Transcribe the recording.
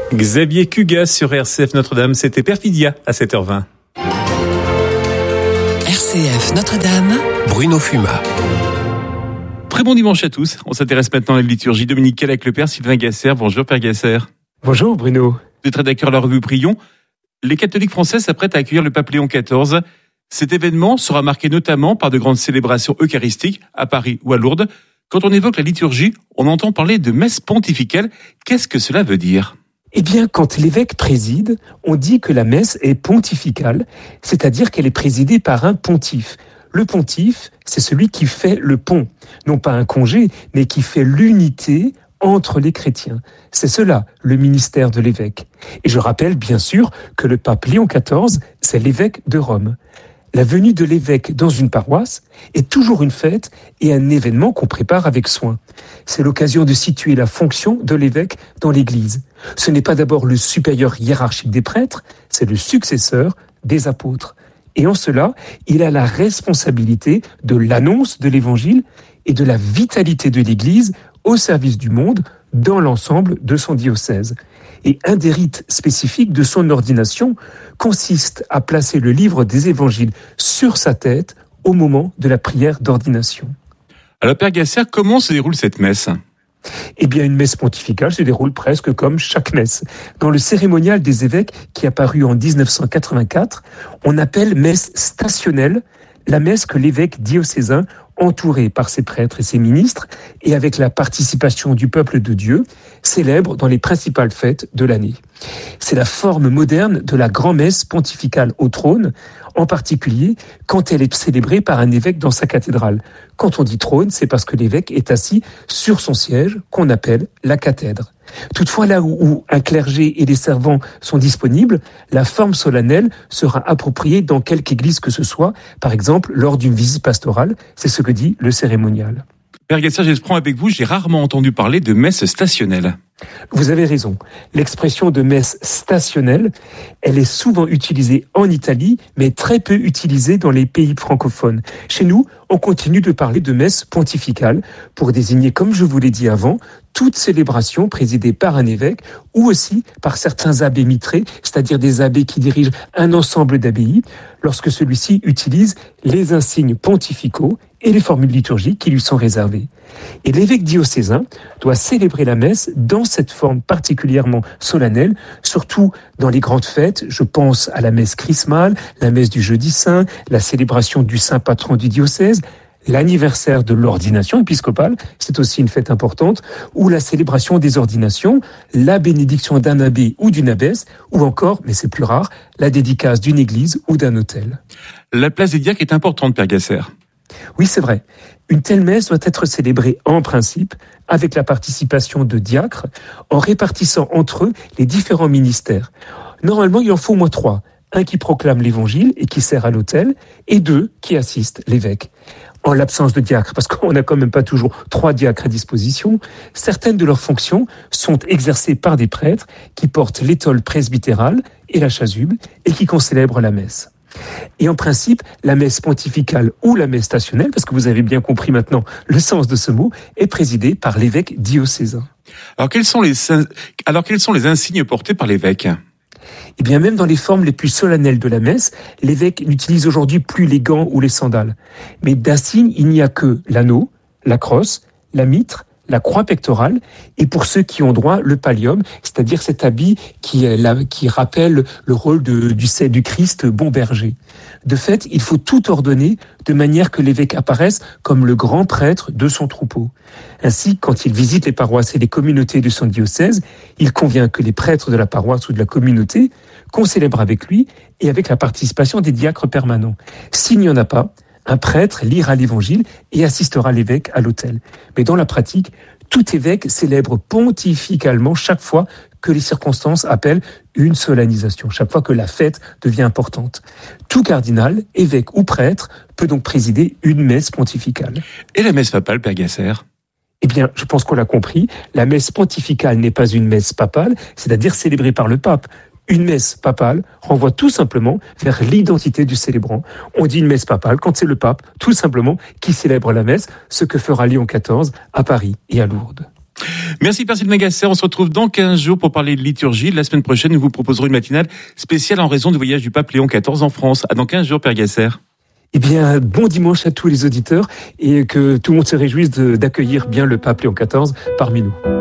Xavier Cugat sur RCF Notre-Dame, c'était Perfidia à 7h20. RCF Notre-Dame, Bruno Fuma. Très bon dimanche à tous. On s'intéresse maintenant à la liturgie dominicale avec le Père Sylvain Gasser. Bonjour Père Gasser. Bonjour Bruno. Vous êtes rédacteur à la revue Prions. Les catholiques français s'apprêtent à accueillir le pape Léon XIV. Cet événement sera marqué notamment par de grandes célébrations eucharistiques à Paris ou à Lourdes. Quand on évoque la liturgie, on entend parler de messe pontificale. Qu'est-ce que cela veut dire ? Eh bien, quand l'évêque préside, on dit que la messe est pontificale, c'est-à-dire qu'elle est présidée par un pontife. Le pontife, c'est celui qui fait le pont, non pas un congé, mais qui fait l'unité entre les chrétiens. C'est cela, le ministère de l'évêque. Et je rappelle bien sûr que le pape Léon XIV, c'est l'évêque de Rome. La venue de l'évêque dans une paroisse est toujours une fête et un événement qu'on prépare avec soin. C'est l'occasion de situer la fonction de l'évêque dans l'Église. Ce n'est pas d'abord le supérieur hiérarchique des prêtres, c'est le successeur des apôtres. Et en cela, il a la responsabilité de l'annonce de l'Évangile et de la vitalité de l'Église au service du monde dans l'ensemble de son diocèse. Et un des rites spécifiques de son ordination consiste à placer le livre des évangiles sur sa tête au moment de la prière d'ordination. Alors Père Gasser, comment se déroule cette messe ? Eh bien, une messe pontificale se déroule presque comme chaque messe. Dans le cérémonial des évêques qui a paru en 1984, on appelle messe stationnelle la messe que l'évêque diocésain, entouré par ses prêtres et ses ministres, et avec la participation du peuple de Dieu, célèbre dans les principales fêtes de l'année. C'est la forme moderne de la grand-messe pontificale au trône, en particulier quand elle est célébrée par un évêque dans sa cathédrale. Quand on dit trône, c'est parce que l'évêque est assis sur son siège, qu'on appelle la cathèdre. Toutefois, là où un clergé et des servants sont disponibles, la forme solennelle sera appropriée dans quelque église que ce soit, par exemple lors d'une visite pastorale, c'est ce que dit le cérémonial. Père Gasser, je prends avec vous, j'ai rarement entendu parler de messe stationnelle. Vous avez raison. L'expression de messe stationnelle, elle est souvent utilisée en Italie, mais très peu utilisée dans les pays francophones. Chez nous, on continue de parler de messe pontificale pour désigner, comme je vous l'ai dit avant, toute célébration présidée par un évêque ou aussi par certains abbés mitrés, c'est-à-dire des abbés qui dirigent un ensemble d'abbayes, lorsque celui-ci utilise les insignes pontificaux et les formules liturgiques qui lui sont réservées. Et l'évêque diocésain doit célébrer la messe dans cette forme particulièrement solennelle, surtout dans les grandes fêtes. Je pense à la messe chrismale, la messe du jeudi saint, la célébration du saint patron du diocèse, l'anniversaire de l'ordination épiscopale, c'est aussi une fête importante, ou la célébration des ordinations, la bénédiction d'un abbé ou d'une abbesse, ou encore, mais c'est plus rare, la dédicace d'une église ou d'un autel. La place des diacres est importante, Père Gasser. Oui, c'est vrai. Une telle messe doit être célébrée en principe avec la participation de diacres en répartissant entre eux les différents ministères. Normalement, il en faut au moins 3. Un qui proclame l'évangile et qui sert à l'autel et 2 qui assistent l'évêque. En l'absence de diacres, parce qu'on n'a quand même pas toujours 3 diacres à disposition, certaines de leurs fonctions sont exercées par des prêtres qui portent l'étole presbytérale et la chasuble et qui concélèbrent la messe. Et en principe, la messe pontificale ou la messe stationnelle, parce que vous avez bien compris maintenant le sens de ce mot, est présidée par l'évêque diocésain. Alors quels sont les insignes portés par l'évêque ? Eh bien, même dans les formes les plus solennelles de la messe, l'évêque n'utilise aujourd'hui plus les gants ou les sandales. Mais d'insignes, il n'y a que l'anneau, la crosse, la mitre, la croix pectorale, et pour ceux qui ont droit, le pallium, c'est-à-dire cet habit qui rappelle le rôle du Christ bon berger. De fait, il faut tout ordonner de manière que l'évêque apparaisse comme le grand prêtre de son troupeau. Ainsi, quand il visite les paroisses et les communautés de son diocèse, il convient que les prêtres de la paroisse ou de la communauté concélèbrent avec lui et avec la participation des diacres permanents. S'il n'y en a pas, un prêtre lira l'évangile et assistera l'évêque à l'autel. Mais dans la pratique, tout évêque célèbre pontificalement chaque fois que les circonstances appellent une solennisation, chaque fois que la fête devient importante. Tout cardinal, évêque ou prêtre peut donc présider une messe pontificale. Et la messe papale, Père Gasser ? Eh bien, je pense qu'on l'a compris, la messe pontificale n'est pas une messe papale, c'est-à-dire célébrée par le pape. Une messe papale renvoie tout simplement vers l'identité du célébrant. On dit une messe papale quand c'est le pape, tout simplement, qui célèbre la messe, ce que fera Léon XIV à Paris et à Lourdes. Merci Père Sylvain Gasser. On se retrouve dans 15 jours pour parler de liturgie. La semaine prochaine, nous vous proposerons une matinale spéciale en raison du voyage du pape Léon XIV en France. À dans 15 jours, Père Gasser. Eh bien, bon dimanche à tous les auditeurs et que tout le monde se réjouisse d'accueillir bien le pape Léon XIV parmi nous.